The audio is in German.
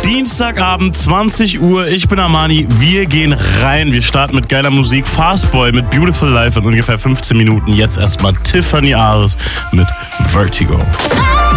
Dienstagabend, 20 Uhr. Ich bin Armani. Wir gehen rein. Wir starten mit geiler Musik. Fastboy mit Beautiful Life in ungefähr 15 Minuten. Jetzt erstmal Tiffany Ares mit Vertigo.